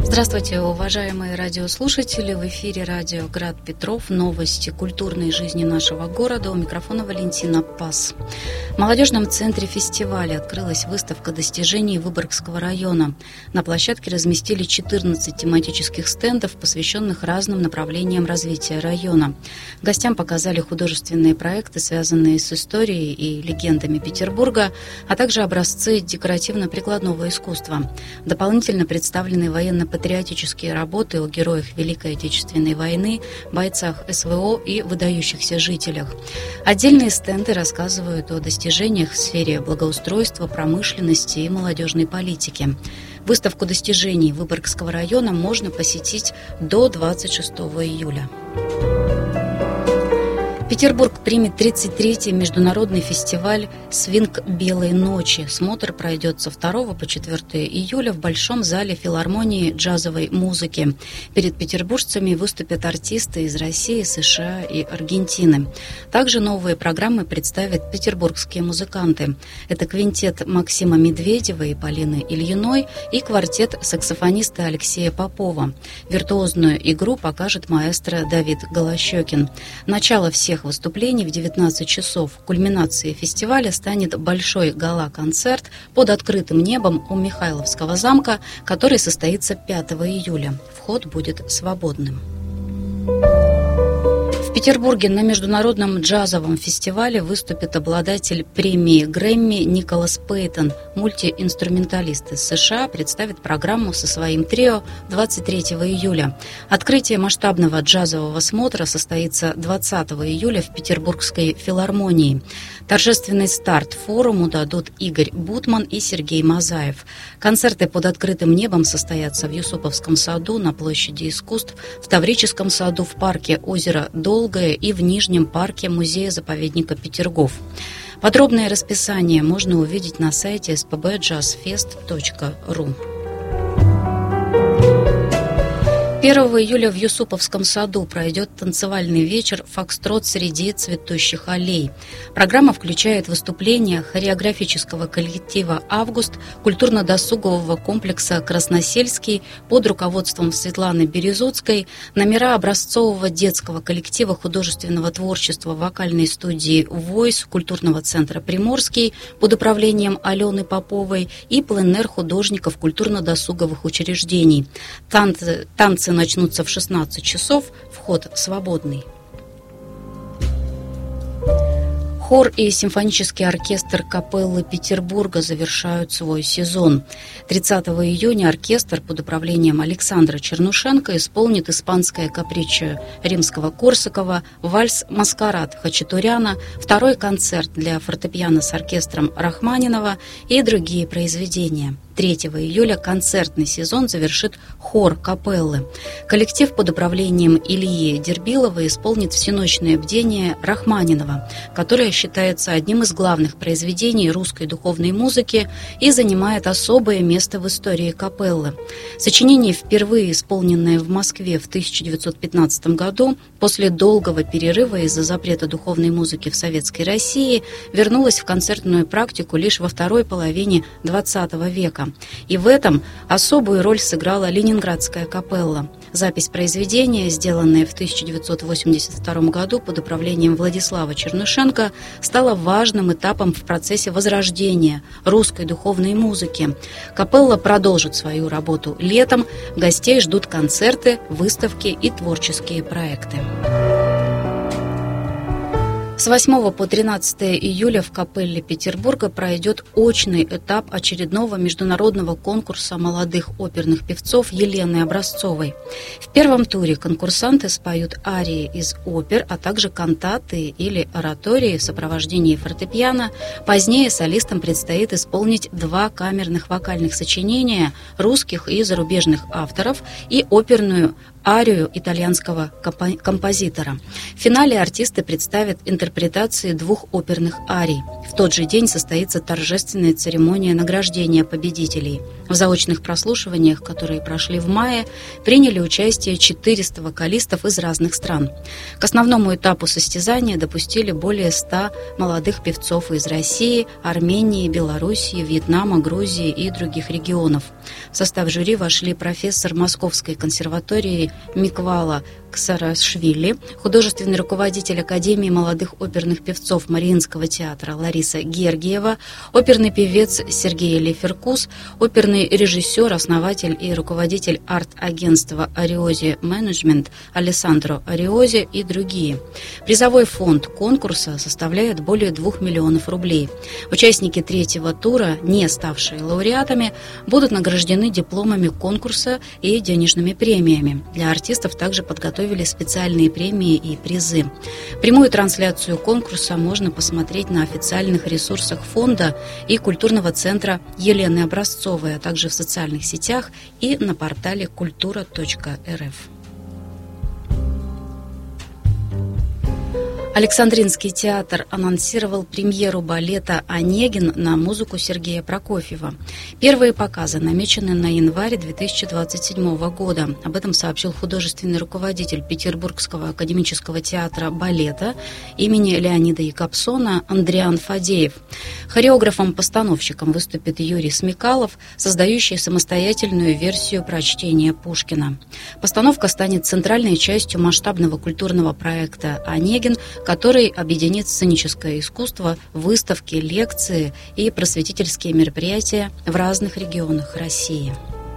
Здравствуйте, уважаемые радиослушатели! В эфире радио «Град Петров». Новости культурной жизни нашего города. У микрофона Валентина Пас. В молодежном центре фестиваля открылась выставка достижений Выборгского района. На площадке разместили 14 тематических стендов, посвященных разным направлениям развития района. Гостям показали художественные проекты, связанные с историей и легендами Петербурга, а также образцы декоративно-прикладного искусства. Дополнительно представлены военно-патриотические работы о героях Великой Отечественной войны, бойцах СВО и выдающихся жителях. Отдельные стенды рассказывают о достижениях в сфере благоустройства, промышленности и молодежной политики. Выставку достижений Выборгского района можно посетить до 26 июля. Петербург примет 33-й международный фестиваль «Свинг Белой ночи». Смотр пройдет со 2 по 4 июля в Большом зале филармонии джазовой музыки. Перед петербуржцами выступят артисты из России, США и Аргентины. Также новые программы представят петербургские музыканты. Это квинтет Максима Медведева и Полины Ильиной и квартет саксофониста Алексея Попова. Виртуозную игру покажет маэстро Давид Голощекин. Начало всех выступлений в 19 часов. Кульминацией фестиваля станет большой гала-концерт под открытым небом у Михайловского замка, который состоится 5 июля. Вход будет свободным. В Петербурге на международном джазовом фестивале выступит обладатель премии Грэмми Николас Пейтон. Мультиинструменталист из США представит программу со своим трио 23 июля. Открытие масштабного джазового смотра состоится 20 июля в Петербургской филармонии. Торжественный старт форуму дадут Игорь Бутман и Сергей Мазаев. Концерты под открытым небом состоятся в Юсуповском саду, на площади искусств, в Таврическом саду, в парке озера Долгое и в Нижнем парке музея-заповедника Петергоф. Подробное расписание можно увидеть на сайте spbjazzfest.ru. 1 июля в Юсуповском саду пройдет танцевальный вечер «Фокстрот среди цветущих аллей». Программа включает выступления хореографического коллектива «Август», культурно-досугового комплекса «Красносельский» под руководством Светланы Березуцкой, номера образцового детского коллектива художественного творчества вокальной студии «Войс» культурного центра «Приморский» под управлением Алены Поповой и пленэр художников культурно-досуговых учреждений. Танцы начнутся в 16 часов, вход свободный. Хор и симфонический оркестр капеллы Петербурга завершают свой сезон. 30 июня оркестр под управлением Александра Чернушенко исполнит испанское каприччо Римского-Корсакова, вальс-маскарад Хачатуряна, второй концерт для фортепиано с оркестром Рахманинова и другие произведения. 3 июля концертный сезон завершит хор капеллы. Коллектив под управлением Ильи Дербилова исполнит всеночное бдение Рахманинова, которое считается одним из главных произведений русской духовной музыки и занимает особое место в истории капеллы. Сочинение, впервые исполненное в Москве в 1915 году, после долгого перерыва из-за запрета духовной музыки в Советской России, вернулось в концертную практику лишь во второй половине XX века. И в этом особую роль сыграла Ленинградская капелла. Запись произведения, сделанная в 1982 году под управлением Владислава Чернушенко, стала важным этапом в процессе возрождения русской духовной музыки. Капелла продолжит свою работу летом, гостей ждут концерты, выставки и творческие проекты. С 8 по 13 июля в капелле Петербурга пройдет очный этап очередного международного конкурса молодых оперных певцов Елены Образцовой. В первом туре конкурсанты споют арии из опер, а также кантаты или оратории в сопровождении фортепиано. Позднее солистам предстоит исполнить 2 камерных вокальных сочинения русских и зарубежных авторов и оперную арию итальянского композитора. В финале артисты представят интерпретацию интерпретации 2 оперных арий. В тот же день состоится торжественная церемония награждения победителей. В заочных прослушиваниях, которые прошли в мае, приняли участие 400 вокалистов из разных стран. К основному этапу состязания допустили более 100 молодых певцов из России, Армении, Белоруссии, Вьетнама, Грузии и других регионов. В состав жюри вошли профессор Московской консерватории Миквала Ксарашвили, художественный руководитель Академии молодых оперных певцов Мариинского театра Лариса Гергиева, оперный певец Сергей Леферкус, оперный режиссер, основатель и руководитель арт-агентства «Ариози Менеджмент» Алессандро Ариози и другие. Призовой фонд конкурса составляет более 2 миллионов рублей. Участники 3-го тура, не ставшие лауреатами, будут награждены дипломами конкурса и денежными премиями. Для артистов также подготовили специальные премии и призы. Прямую трансляцию конкурса можно посмотреть на официальных ресурсах фонда и культурного центра Елены Образцовой, а также в социальных сетях и на портале kultura.rf. Александринский театр анонсировал премьеру балета «Онегин» на музыку Сергея Прокофьева. Первые показы намечены на январь 2027 года. Об этом сообщил художественный руководитель Петербургского академического театра балета имени Леонида Якобсона Андриан Фадеев. Хореографом-постановщиком выступит Юрий Смекалов, создающий самостоятельную версию прочтения Пушкина. Постановка станет центральной частью масштабного культурного проекта «Онегин», который объединит сценическое искусство, выставки, лекции и просветительские мероприятия в разных регионах России.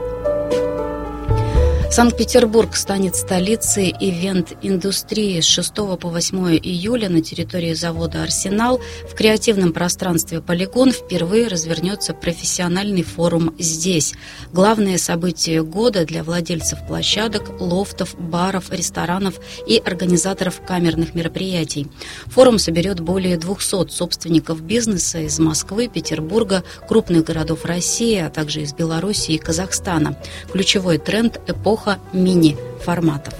Санкт-Петербург станет столицей ивент-индустрии. С 6 по 8 июля на территории завода «Арсенал» в креативном пространстве «Полигон» впервые развернется профессиональный форум «Здесь». Главное событие года для владельцев площадок, лофтов, баров, ресторанов и организаторов камерных мероприятий. Форум соберет более 200 собственников бизнеса из Москвы, Петербурга, крупных городов России, а также из Беларуси и Казахстана. Ключевой тренд – эпоха мини-форматов.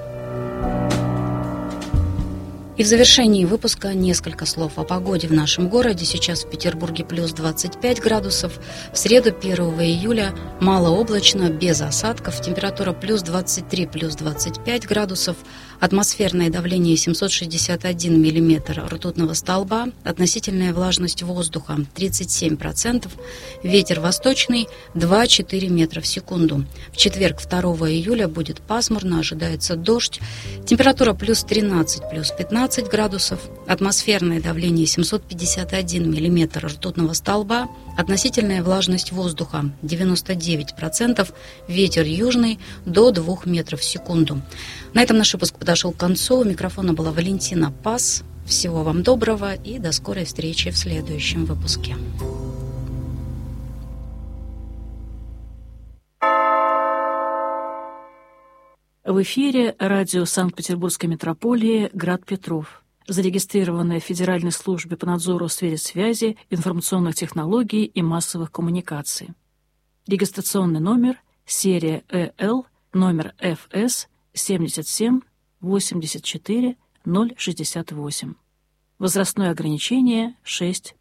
И в завершении выпуска несколько слов о погоде в нашем городе. Сейчас в Петербурге плюс 25 градусов. В среду, 1 июля, малооблачно, без осадков. Температура плюс 23, плюс 25 градусов. Атмосферное давление 761 миллиметр ртутного столба. Относительная влажность воздуха 37%. Ветер восточный 2-4 метра в секунду. В четверг, 2 июля, будет пасмурно, ожидается дождь. Температура плюс 13, плюс 15 градусов, атмосферное давление 751 миллиметр ртутного столба, относительная влажность воздуха 99%, ветер южный до 2 метров в секунду. На этом наш выпуск подошел к концу. У микрофона была Валентина Пас. Всего вам доброго и до скорой встречи в следующем выпуске. В эфире радио Санкт-Петербургской метрополии «Град Петров», зарегистрированное в Федеральной службе по надзору в сфере связи, информационных технологий и массовых коммуникаций. Регистрационный номер, серия ЭЛ, номер ФС 77 84 068. Возрастное ограничение 6+.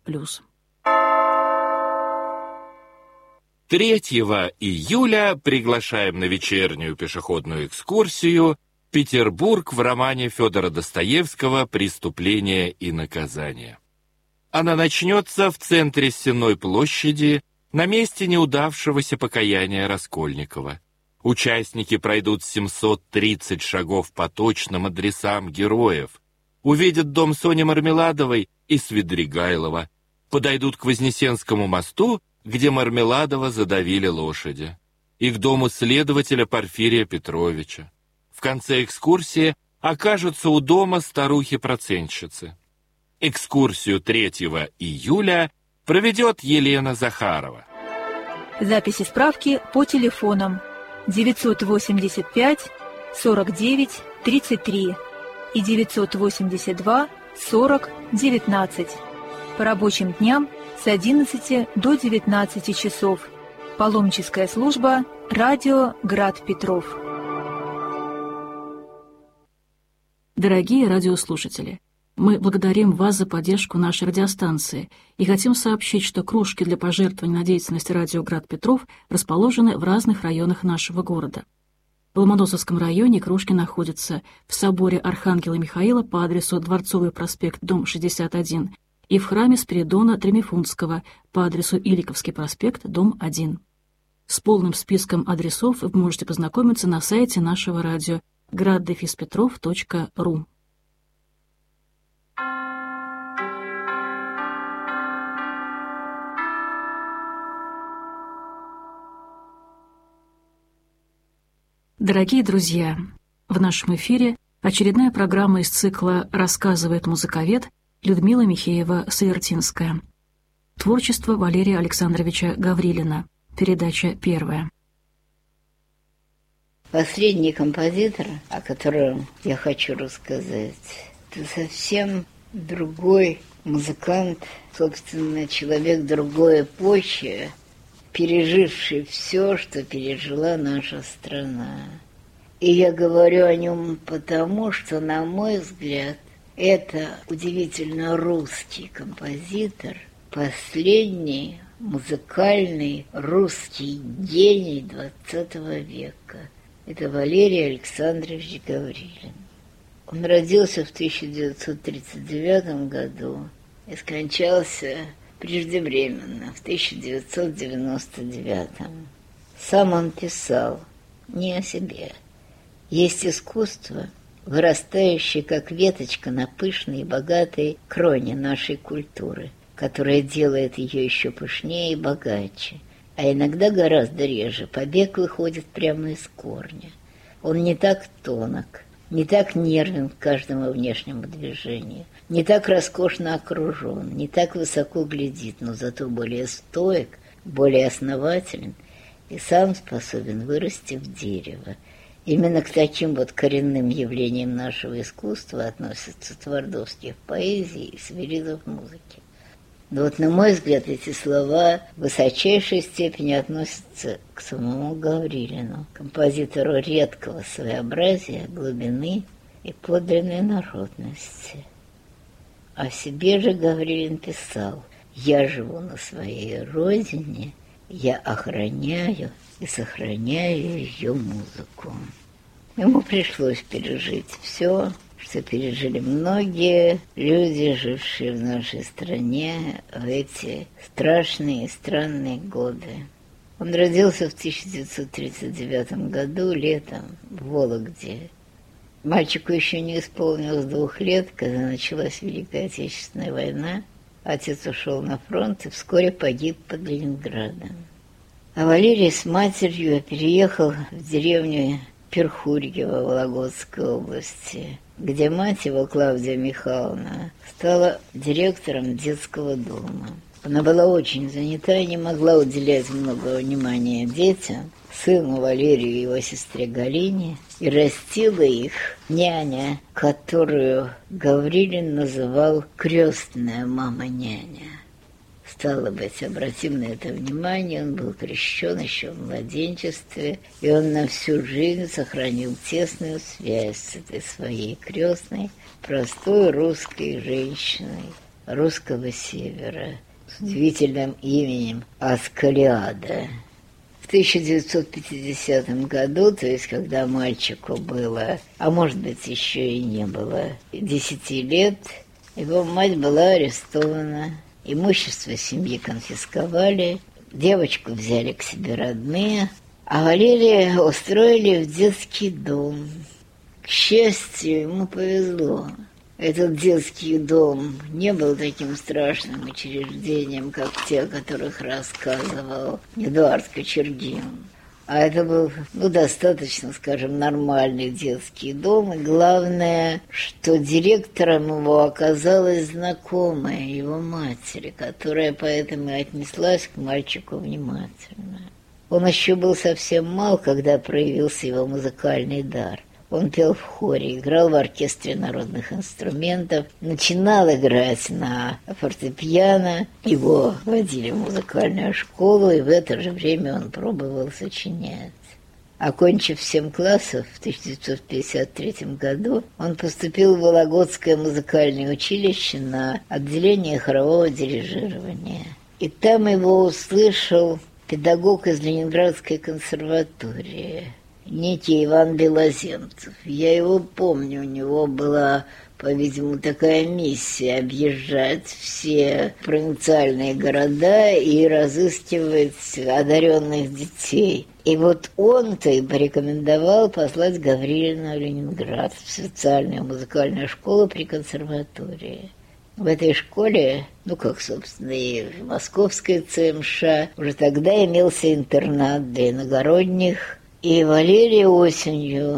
3 июля приглашаем на вечернюю пешеходную экскурсию «Петербург» в романе Федора Достоевского «Преступление и наказание». Она начнется в центре Сенной площади, на месте неудавшегося покаяния Раскольникова. Участники пройдут 730 шагов по точным адресам героев, увидят дом Сони Мармеладовой и Свидригайлова, подойдут к Вознесенскому мосту, где Мармеладова задавили лошади, и к дому следователя Порфирия Петровича. В конце экскурсии окажутся у дома старухи-процентщицы. Экскурсию 3 июля проведет Елена Захарова. Записи справки по телефонам 985 49 33 и 982 40 19. По рабочим дням с 11 до 19 часов. Паломническая служба «Радио Град Петров». Дорогие радиослушатели, Мы благодарим вас за поддержку нашей радиостанции и хотим сообщить, что кружки для пожертвований на деятельность радио «Град Петров» расположены в разных районах нашего города. В Ломоносовском районе кружки находятся в соборе Архангела Михаила по адресу Дворцовый проспект, дом 61, и в храме Спиридона Тремифунтского по адресу Иликовский проспект, дом 1. С полным списком адресов вы можете познакомиться на сайте нашего радио graddefispetrov.ru. Дорогие друзья, в нашем эфире очередная программа из цикла «Рассказывает музыковед» Людмила Михеева-Савертинская. Творчество Валерия Александровича Гаврилина. Передача 1. Последний композитор, о котором я хочу рассказать, это совсем другой музыкант, собственно, человек другой эпохи, переживший все, что пережила наша страна. И я говорю о нем потому, что, на мой взгляд, это удивительно русский композитор, последний музыкальный русский гений XX века. Это Валерий Александрович Гаврилин. Он родился в 1939 году и скончался преждевременно, в 1999. Сам он писал не о себе. Есть искусство, вырастающее как веточка на пышной и богатой кроне нашей культуры, которая делает ее еще пышнее и богаче, а иногда гораздо реже побег выходит прямо из корня. Он не так тонок, не так нервен к каждому внешнему движению, не так роскошно окружен, не так высоко глядит, но зато более стоек, более основателен и сам способен вырасти в дерево. Именно к таким вот коренным явлениям нашего искусства относятся Твардовский в поэзии и Свиридов в музыке. Но вот, на мой взгляд, эти слова в высочайшей степени относятся к самому Гаврилину, композитору редкого своеобразия, глубины и подлинной народности. О себе же Гаврилин писал: «Я живу на своей родине, я охраняю и сохраняю ее музыку». Ему пришлось пережить все, что пережили многие люди, жившие в нашей стране в эти страшные и странные годы. Он родился в 1939 году, летом, в Вологде. Мальчику еще не исполнилось 2 лет, когда началась Великая Отечественная война. Отец ушел на фронт и вскоре погиб под Ленинградом. А Валерий с матерью переехал в деревню Перхурьево Вологодской области, где мать его, Клавдия Михайловна, стала директором детского дома. Она была очень занята и не могла уделять много внимания детям, сыну Валерию и его сестре Галине, и растила их няня, которую Гаврилин называл «крестная мама-няня». Стало быть, обратим на это внимание, он был крещен еще в младенчестве, и он на всю жизнь сохранил тесную связь с этой своей крестной, простой русской женщиной русского севера, с удивительным именем Аскалиада. В 1950 году, то есть когда мальчику было, а может быть еще и не было, 10 лет, его мать была арестована. Имущество семьи конфисковали, девочку взяли к себе родные, а Валерия устроили в детский дом. К счастью, ему повезло. Этот детский дом не был таким страшным учреждением, как те, о которых рассказывал Эдуард Кочергин. А это был, достаточно, скажем, нормальный детский дом. И главное, что директором его оказалась знакомая его матери, которая поэтому и отнеслась к мальчику внимательно. Он еще был совсем мал, когда проявился его музыкальный дар. Он пел в хоре, играл в оркестре народных инструментов, начинал играть на фортепиано, его водили в музыкальную школу, и в это же время он пробовал сочинять. Окончив 7 классов в 1953 году, он поступил в Вологодское музыкальное училище на отделение хорового дирижирования. И там его услышал педагог из Ленинградской консерватории, некий Иван Белоземцев. Я его помню, у него была, по-видимому, такая миссия — объезжать все провинциальные города и разыскивать одаренных детей. И вот он-то и порекомендовал послать Гаврилина в Ленинград, в специальную музыкальную школу при консерватории. В этой школе, как, собственно, и в московской ЦМШ, уже тогда имелся интернат для иногородних. И Валерий осенью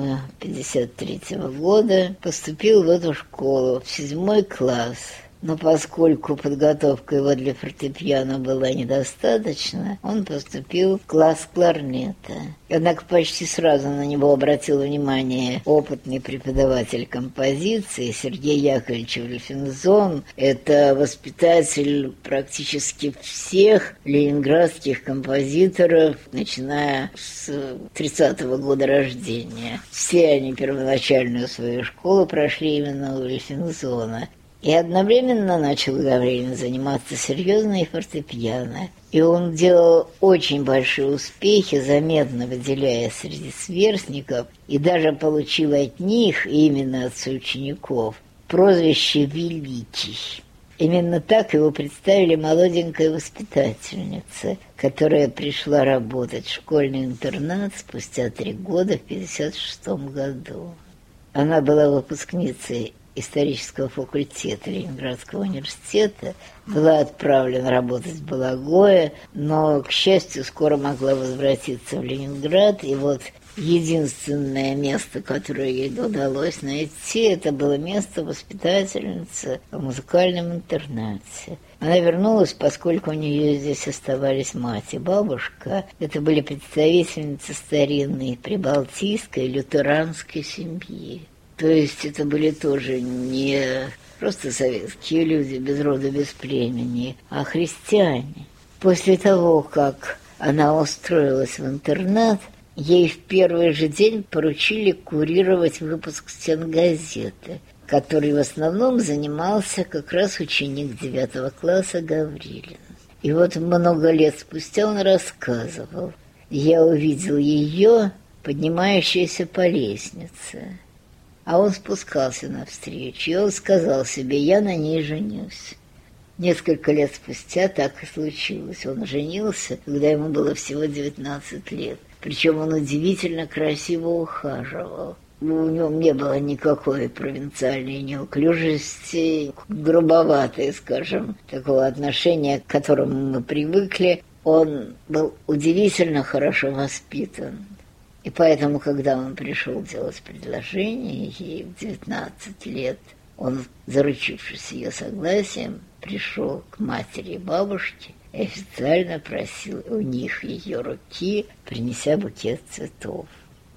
1953 года поступил в эту школу, в 7 класс. Но поскольку подготовка его для фортепиано была недостаточна, он поступил в класс кларнета. Однако почти сразу на него обратил внимание опытный преподаватель композиции Сергей Яковлевич Вольфензон. Это воспитатель практически всех ленинградских композиторов, начиная с 30-го года рождения. Все они первоначальную свою школу прошли именно у Вольфензона. И одновременно начал Гаврилин заниматься серьезно и фортепиано. И он делал очень большие успехи, заметно выделяясь среди сверстников, и даже получил от них, именно от соучеников, прозвище «Великий». Именно так его представили молоденькая воспитательница, которая пришла работать в школьный интернат спустя 3 года в 1956 году. Она была выпускницей исторического факультета Ленинградского университета, была отправлена работать в Балагое, но, к счастью, скоро могла возвратиться в Ленинград. И вот единственное место, которое ей удалось найти, это было место воспитательницы в музыкальном интернате. Она вернулась, поскольку у нее здесь оставались мать и бабушка. Это были представительницы старинной прибалтийской лютеранской семьи. То есть это были тоже не просто советские люди без рода, без племени, а христиане. После того, как она устроилась в интернат, ей в первый же день поручили курировать выпуск стенгазеты, который в основном занимался как раз ученик 9 класса Гаврилин. И вот много лет спустя он рассказывал: «Я увидел ее, поднимающуюся по лестнице». А он спускался навстречу, и он сказал себе: «Я на ней женюсь». Несколько лет спустя так и случилось. Он женился, когда ему было всего 19 лет. Причем он удивительно красиво ухаживал. У него не было никакой провинциальной неуклюжести, грубоватой, скажем, такого отношения, к которому мы привыкли. Он был удивительно хорошо воспитан. И поэтому, когда он пришел делать предложение ей в 19 лет, он, заручившись ее согласием, пришел к матери и бабушке и официально просил у них ее руки, принеся букет цветов.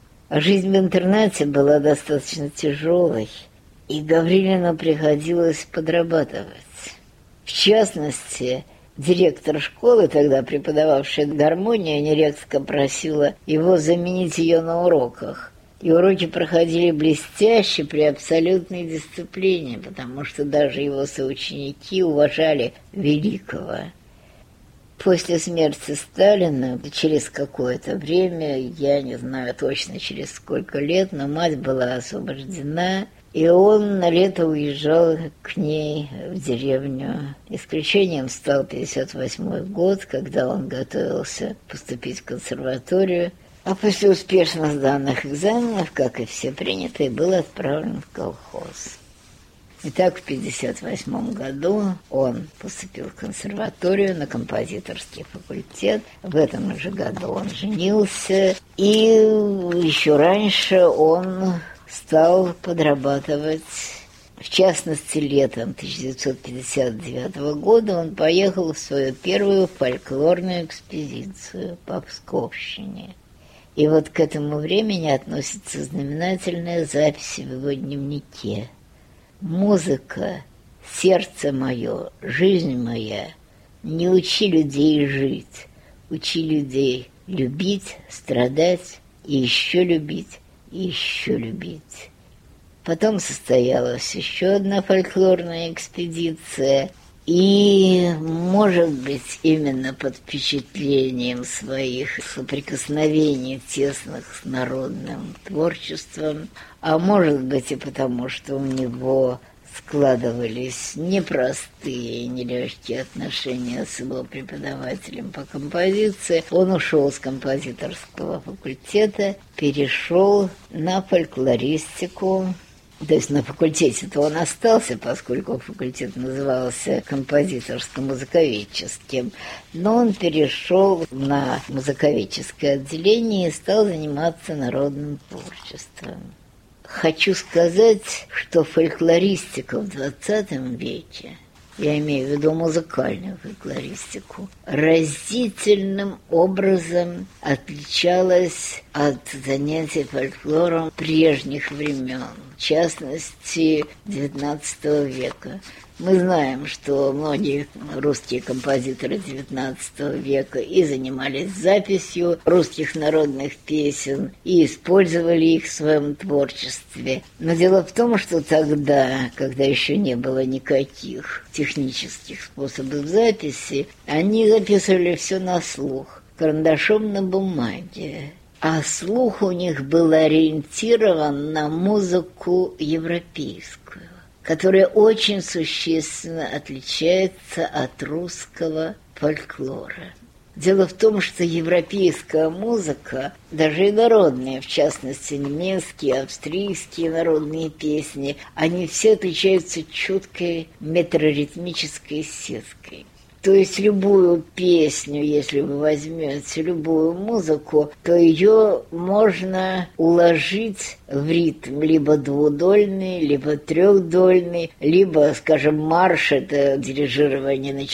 А жизнь в интернате была достаточно тяжелой, и Гаврилину приходилось подрабатывать. В частности, директор школы, тогда преподававшая гармонию, нередко просила его заменить ее на уроках. И уроки проходили блестяще при абсолютной дисциплине, потому что даже его соученики уважали великого. После смерти Сталина, через какое-то время, я не знаю точно через сколько лет, но мать была освобождена, и он на лето уезжал к ней в деревню. Исключением стал 1958 год, когда он готовился поступить в консерваторию, а после успешно сданных экзаменов, как и все принятые, был отправлен в колхоз. Итак, в 1958 году он поступил в консерваторию на композиторский факультет. В этом же году он женился, и еще раньше он стал подрабатывать. В частности, летом 1959 года он поехал в свою первую фольклорную экспедицию по Псковщине. И вот к этому времени относится знаменательная запись в его дневнике. «Музыка, сердце мое, жизнь моя, не учи людей жить, учи людей любить, страдать и еще любить, и еще любить. Потом состоялась еще одна фольклорная экспедиция, и, может быть, именно под впечатлением своих соприкосновений тесных с народным творчеством, а может быть и потому, что у него складывались непростые и нелегкие отношения с его преподавателем по композиции, он ушел с композиторского факультета, перешел на фольклористику. То есть на факультете-то он остался, поскольку факультет назывался композиторско-музыковедческим, но он перешел на музыковедческое отделение и стал заниматься народным творчеством. Хочу сказать, что фольклористика в XX веке, я имею в виду музыкальную фольклористику, разительным образом отличалась от занятий фольклором прежних времен, в частности, XIX века. Мы знаем, что многие русские композиторы XIX века и занимались записью русских народных песен, и использовали их в своем творчестве. Но дело в том, что тогда, когда еще не было никаких технических способов записи, они записывали все на слух, карандашом на бумаге. А слух у них был ориентирован на музыку европейскую, которая очень существенно отличается от русского фольклора. Дело в том, что европейская музыка, даже и народные, в частности немецкие, австрийские народные песни, они все отличаются чуткой метроритмической сеткой. То есть любую песню, если вы возьмете любую музыку, то ее можно уложить в ритм либо двудольный, либо трехдольный, либо, скажем, марш – это дирижирование на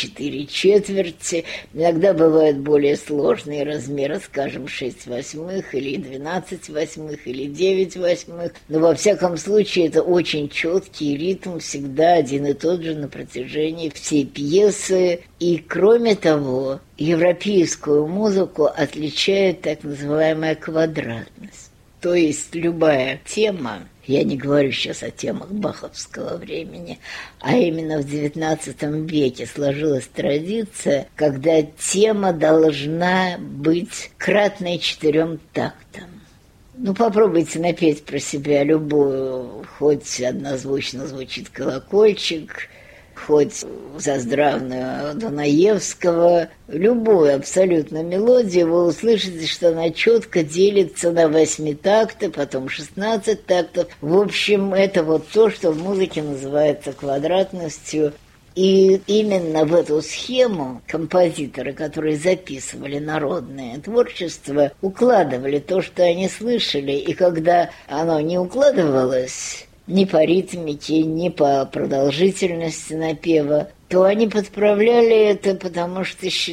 4/4. Иногда бывают более сложные размеры, скажем, 6/8 или 12/8 или 9/8. Но во всяком случае это очень четкий ритм, всегда один и тот же на протяжении всей пьесы. И кроме того, европейскую музыку отличает так называемая квадратность. То есть любая тема, я не говорю сейчас о темах баховского времени, а именно в XIX веке сложилась традиция, когда тема должна быть кратной 4 тактам. Ну, попробуйте напеть про себя любую, хоть однозвучно звучит колокольчик, хоть заздравную Дунаевского, любую абсолютно мелодию, вы услышите, что она четко делится на 8 такты, потом 16 тактов. В общем, это вот то, что в музыке называется квадратностью. И именно в эту схему композиторы, которые записывали народное творчество, укладывали то, что они слышали, и когда оно не укладывалось ни по ритмике, ни по продолжительности напева, то они подправляли это, потому что